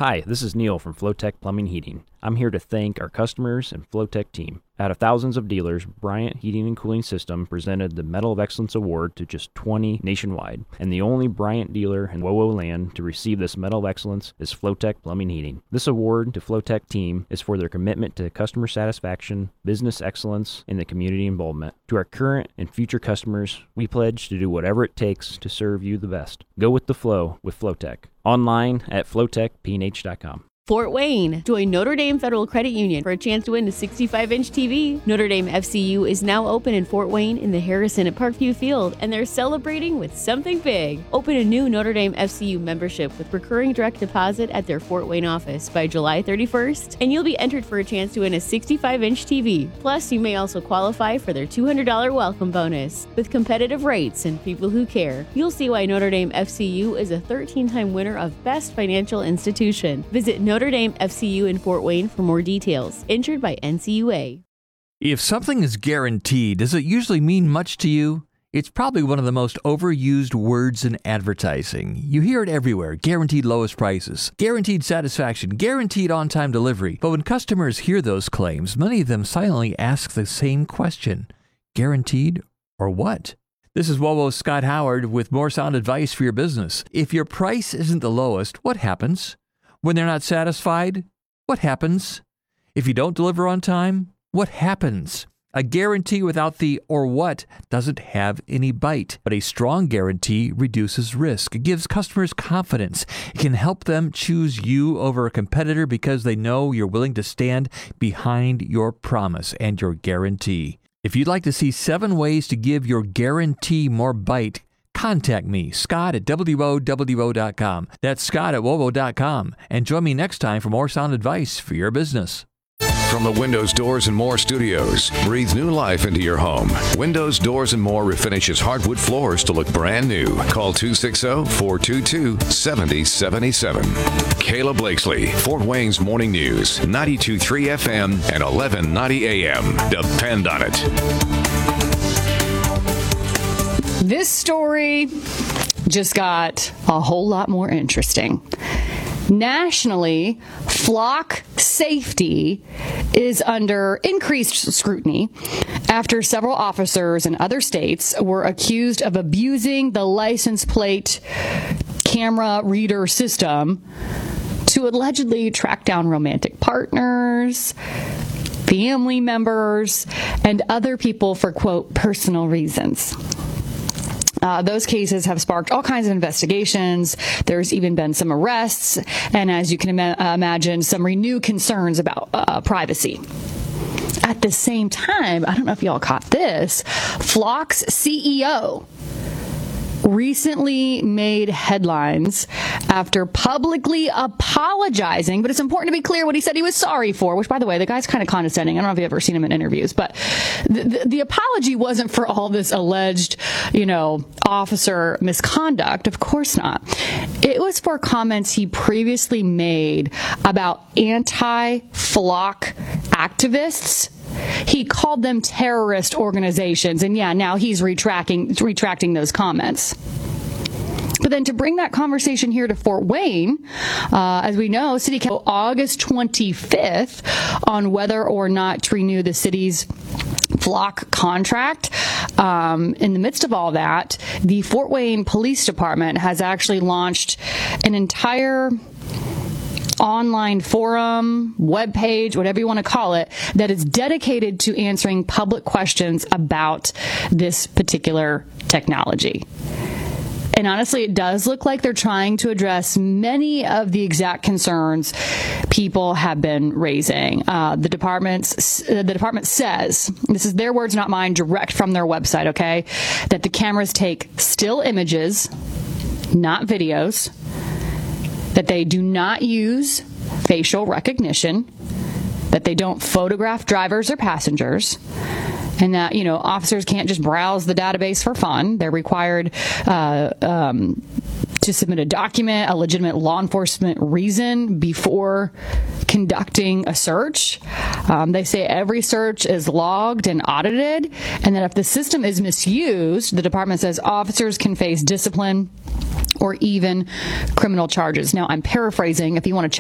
Hi, this is Neil from Flowtech Plumbing Heating. I'm here to thank our customers and Flowtech team. Out of thousands of dealers, Bryant Heating and Cooling System presented the Medal of Excellence Award to just 20 nationwide, and the only Bryant dealer in WOWO land to receive this Medal of Excellence is Flowtech Plumbing Heating. This award to Flowtech team is for their commitment to customer satisfaction, business excellence, and the community involvement. To our current and future customers, we pledge to do whatever it takes to serve you the best. Go with the flow with Flowtech. Online at flowtechpnh.com. Fort Wayne. Join Notre Dame Federal Credit Union for a chance to win a 65-inch TV. Notre Dame FCU is now open in Fort Wayne in the Harrison at Parkview Field, and they're celebrating with something big. Open a new Notre Dame FCU membership with recurring direct deposit at their Fort Wayne office by July 31st, and you'll be entered for a chance to win a 65-inch TV. Plus, you may also qualify for their $200 welcome bonus. With competitive rates and people who care, you'll see why Notre Dame FCU is a 13-time winner of Best Financial Institution. Visit Notre Dame FCU in Fort Wayne for more details. Insured by NCUA. If something is guaranteed, does it usually mean much to you? It's probably one of the most overused words in advertising. You hear it everywhere. Guaranteed lowest prices, guaranteed satisfaction, guaranteed on-time delivery. But when customers hear those claims, many of them silently ask the same question. Guaranteed or what? This is WOWO's Scott Howard with more sound advice for your business. If your price isn't the lowest, what happens? When they're not satisfied, what happens? If you don't deliver on time, what happens? A guarantee without the or what doesn't have any bite, but a strong guarantee reduces risk. It gives customers confidence. It can help them choose you over a competitor because they know you're willing to stand behind your promise and your guarantee. If you'd like to see 7 ways to give your guarantee more bite, contact me, Scott at WOWO.com. That's Scott at WOWO.com. And join me next time for more sound advice for your business. From the Windows, Doors, and More studios, breathe new life into your home. Windows, Doors, and More refinishes hardwood floors to look brand new. Call 260-422-7077. Kayla Blakesley, Fort Wayne's Morning News, 92.3 FM and 1190 AM. Depend on it. This story just got a whole lot more interesting. Nationally, flock safety is under increased scrutiny after several officers in other states were accused of abusing the license plate camera reader system to allegedly track down romantic partners, family members, and other people for, quote, personal reasons. Those cases have sparked all kinds of investigations. There's even been some arrests, and as you can imagine, some renewed concerns about privacy. At the same time, I don't know if y'all caught this, Flock's CEO recently made headlines after publicly apologizing, but it's important to be clear what he said he was sorry for, which, by the way, the guy's kind of condescending. I don't know if you've ever seen him in interviews, but the apology wasn't for all this alleged, officer misconduct. Of course not. It was for comments he previously made about anti-flock activists. He called them terrorist organizations, and now he's retracting those comments. But then to bring that conversation here to Fort Wayne, as we know, City Council August 25th on whether or not to renew the city's flock contract. In the midst of all that, the Fort Wayne Police Department has actually launched an entire online forum, webpage, whatever you want to call it, that is dedicated to answering public questions about this particular technology. And honestly, it does look like they're trying to address many of the exact concerns people have been raising. The department says, this is their words, not mine, direct from their website, okay, that the cameras take still images, not videos, that they do not use facial recognition, that they don't photograph drivers or passengers, and that, officers can't just browse the database for fun. They're required to submit a document, a legitimate law enforcement reason before conducting a search. They say every search is logged and audited, and that if the system is misused, the department says officers can face discipline or even criminal charges. Now, I'm paraphrasing. If you want to check